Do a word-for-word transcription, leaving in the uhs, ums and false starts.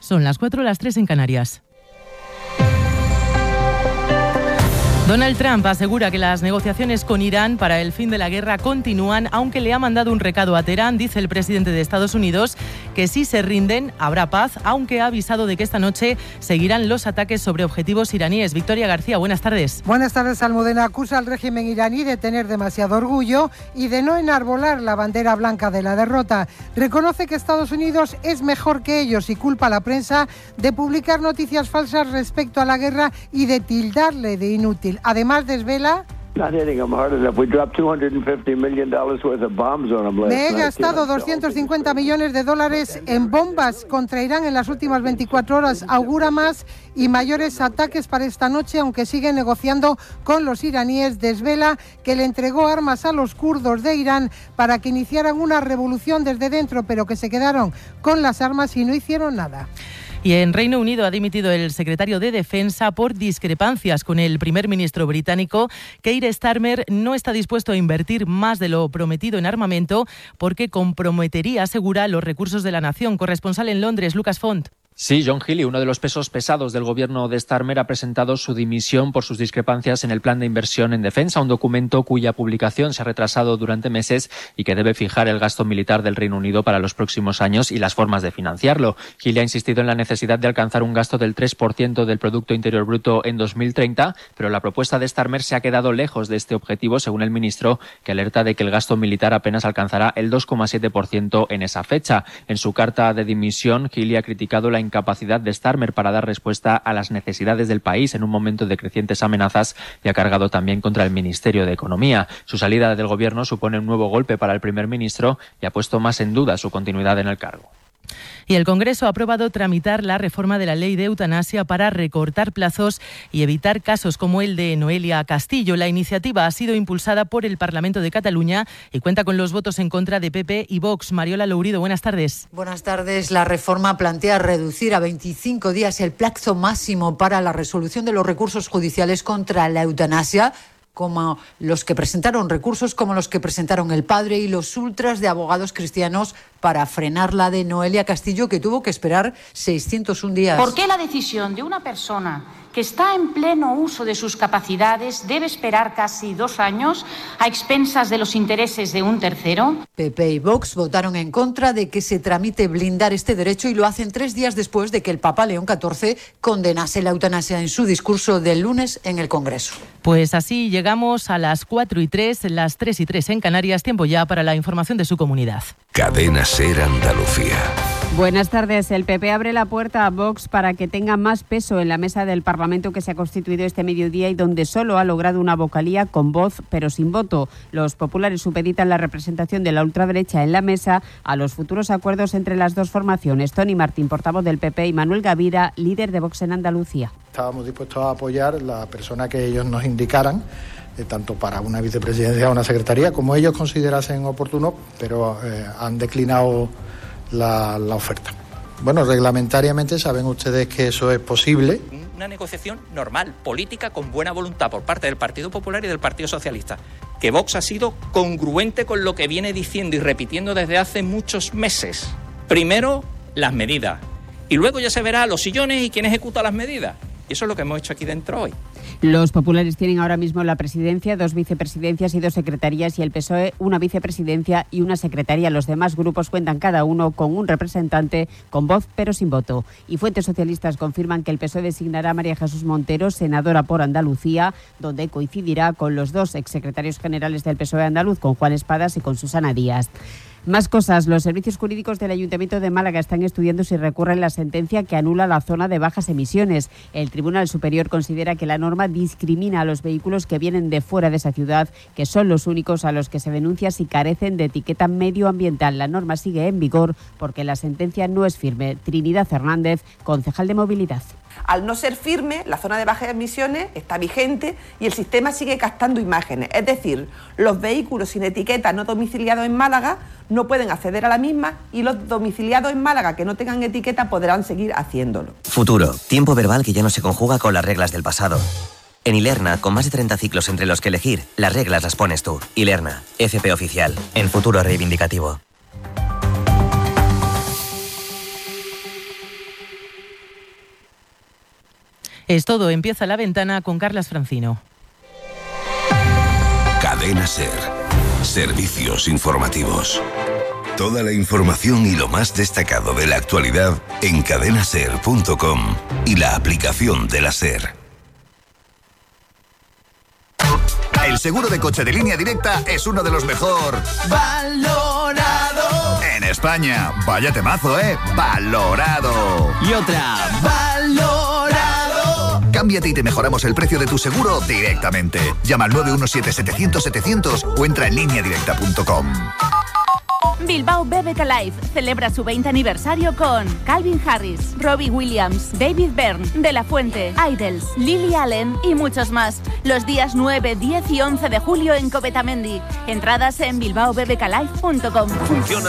Son las cuatro, las tres en Canarias. Donald Trump asegura que las negociaciones con Irán para el fin de la guerra continúan, aunque le ha mandado un recado a Teherán. Dice el presidente de Estados Unidos que si se rinden habrá paz, aunque ha avisado de que esta noche seguirán los ataques sobre objetivos iraníes. Victoria García, buenas tardes. Buenas tardes, Almudena. Acusa al régimen iraní de tener demasiado orgullo y de no enarbolar la bandera blanca de la derrota. Reconoce que Estados Unidos es mejor que ellos y culpa a la prensa de publicar noticias falsas respecto a la guerra y de tildarle de inútil. Además, desvela: me he gastado doscientos cincuenta millones de dólares en bombas contra Irán en las últimas veinticuatro horas. Augura más y mayores ataques para esta noche, aunque sigue negociando con los iraníes. Desvela que le entregó armas a los kurdos de Irán para que iniciaran una revolución desde dentro, pero que se quedaron con las armas y no hicieron nada. Y en Reino Unido ha dimitido el secretario de Defensa por discrepancias con el primer ministro británico. Keir Starmer no está dispuesto a invertir más de lo prometido en armamento porque comprometería, asegura, los recursos de la nación. Corresponsal en Londres, Lucas Font. Sí, John Healey, uno de los pesos pesados del gobierno de Starmer, ha presentado su dimisión por sus discrepancias en el plan de inversión en defensa, un documento cuya publicación se ha retrasado durante meses y que debe fijar el gasto militar del Reino Unido para los próximos años y las formas de financiarlo. Healey ha insistido en la necesidad de alcanzar un gasto del tres por ciento del Producto Interior Bruto en dos mil treinta, pero la propuesta de Starmer se ha quedado lejos de este objetivo, según el ministro, que alerta de que el gasto militar apenas alcanzará el dos coma siete por ciento en esa fecha. En su carta de dimisión, Healey ha criticado la incapacidad de Starmer para dar respuesta a las necesidades del país en un momento de crecientes amenazas y ha cargado también contra el Ministerio de Economía. Su salida del gobierno supone un nuevo golpe para el primer ministro y ha puesto más en duda su continuidad en el cargo. Y el Congreso ha aprobado tramitar la reforma de la ley de eutanasia para recortar plazos y evitar casos como el de Noelia Castillo. La iniciativa ha sido impulsada por el Parlamento de Cataluña y cuenta con los votos en contra de P P y Vox. Mariola Lourido, buenas tardes. Buenas tardes. La reforma plantea reducir a veinticinco días el plazo máximo para la resolución de los recursos judiciales contra la eutanasia, como los que presentaron recursos como los que presentaron el padre y los ultras de abogados cristianos para frenar la de Noelia Castillo, que tuvo que esperar seiscientos un días. ¿Por qué la decisión de una persona que está en pleno uso de sus capacidades debe esperar casi dos años a expensas de los intereses de un tercero? P P y Vox votaron en contra de que se tramite blindar este derecho y lo hacen tres días después de que el Papa León catorce condenase la eutanasia en su discurso del lunes en el Congreso. Pues así llegamos a las cuatro y tres, las tres y tres en Canarias. Tiempo ya para la información de su comunidad. Cadena SER Andalucía. Buenas tardes. El P P abre la puerta a Vox para que tenga más peso en la mesa del Parlamento que se ha constituido este mediodía y donde solo ha logrado una vocalía con voz pero sin voto. Los populares supeditan la representación de la ultraderecha en la mesa a los futuros acuerdos entre las dos formaciones. Tony Martín, portavoz del P P, y Manuel Gavira, líder de Vox en Andalucía. Estábamos dispuestos a apoyar la persona que ellos nos indicaran, eh, tanto para una vicepresidencia o una secretaría, como ellos considerasen oportuno, pero eh, han declinado La, la oferta. Bueno, reglamentariamente saben ustedes que eso es posible. Una negociación normal, política, con buena voluntad por parte del Partido Popular y del Partido Socialista. Que Vox ha sido congruente con lo que viene diciendo y repitiendo desde hace muchos meses. Primero, las medidas. Y luego ya se verá los sillones y quién ejecuta las medidas. Y eso es lo que hemos hecho aquí dentro hoy. Los populares tienen ahora mismo la presidencia, dos vicepresidencias y dos secretarías, y el P S O E una vicepresidencia y una secretaría. Los demás grupos cuentan cada uno con un representante con voz pero sin voto. Y fuentes socialistas confirman que el P S O E designará a María Jesús Montero, senadora por Andalucía, donde coincidirá con los dos exsecretarios generales del P S O E andaluz, con Juan Espadas y con Susana Díaz. Más cosas. Los servicios jurídicos del Ayuntamiento de Málaga están estudiando si recurren la sentencia que anula la zona de bajas emisiones. El Tribunal Superior considera que la norma discrimina a los vehículos que vienen de fuera de esa ciudad, que son los únicos a los que se denuncia si carecen de etiqueta medioambiental. La norma sigue en vigor porque la sentencia no es firme. Trinidad Hernández, concejal de Movilidad. Al no ser firme, la zona de bajas emisiones está vigente y el sistema sigue captando imágenes. Es decir, los vehículos sin etiqueta no domiciliados en Málaga no pueden acceder a la misma y los domiciliados en Málaga que no tengan etiqueta podrán seguir haciéndolo. Futuro, tiempo verbal que ya no se conjuga con las reglas del pasado. En Ilerna, con más de treinta ciclos entre los que elegir, las reglas las pones tú. Ilerna, F P oficial, en futuro reivindicativo. Es todo, empieza La Ventana con Carlas Francino. Cadena SER. Servicios informativos. Toda la información y lo más destacado de la actualidad en cadena ser punto com y la aplicación de la SER. El seguro de coche de Línea Directa es uno de los mejor valorado en España. Vaya temazo, ¿eh? Valorado. Y otra, valorado. Cámbiate y te mejoramos el precio de tu seguro directamente. Llama al nueve uno siete, setecientos, setecientos o entra en línea directa punto com. Bilbao B B K Live celebra su veinte aniversario con Calvin Harris, Robbie Williams, David Byrne, De La Fuente, Idols, Lily Allen y muchos más. Los días nueve, diez y once de julio en Covetamendi. Entradas en bilbao b b k live punto com.